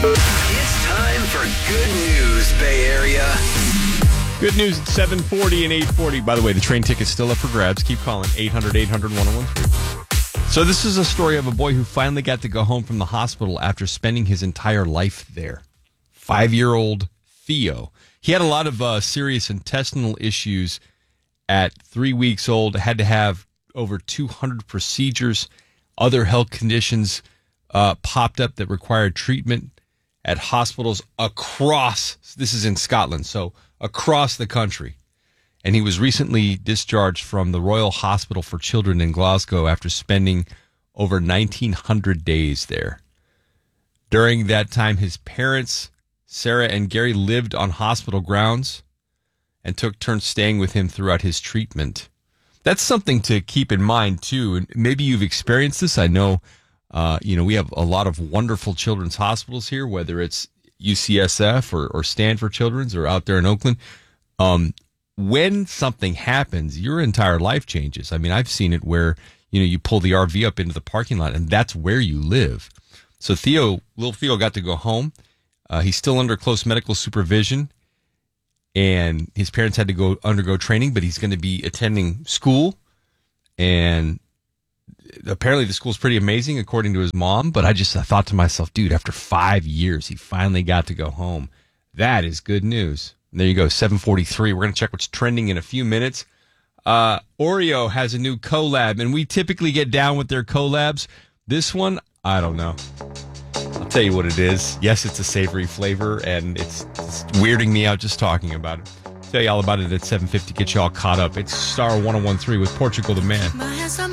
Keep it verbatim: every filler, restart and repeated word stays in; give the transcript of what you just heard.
It's time for good news, Bay Area. Good news at seven forty and eight forty. By the way, the train ticket's still up for grabs. Keep calling eight hundred, eight hundred, one oh one three. So this is a story of a boy who finally got to go home from the hospital after spending his entire life there. Five-year-old Theo. He had a lot of uh, serious intestinal issues at three weeks old, had to have over two hundred procedures. Other health conditions uh, popped up that required treatment at hospitals across, this is in Scotland, so across the country. And he was recently discharged from the Royal Hospital for Children in Glasgow after spending over nineteen hundred days there. During that time, his parents, Sarah and Gary, lived on hospital grounds and took turns staying with him throughout his treatment. That's something to keep in mind, too. And maybe you've experienced this. I know, uh, you know, we have a lot of wonderful children's hospitals here, whether it's U C S F or, or Stanford Children's or out there in Oakland. Um, when something happens, your entire life changes. I mean, I've seen it where, you know, you pull the R V up into the parking lot and that's where you live. So Theo, little Theo got to go home. Uh, he's still under close medical supervision. And his parents had to go undergo training, but he's going to be attending school. And apparently the school's pretty amazing, according to his mom. But I just I thought to myself, dude, after five years, he finally got to go home. That is good news. And there you go, seven forty-three. We're going to check what's trending in a few minutes. Uh, Oreo has a new collab, and we typically get down with their collabs. This one, I don't know. I'll tell you what it is. Yes, it's a savory flavor, and it's, it's weirding me out just talking about it. I'll tell you all about it at seven fifty. Get you all caught up. It's Star one oh one three with Portugal the Man.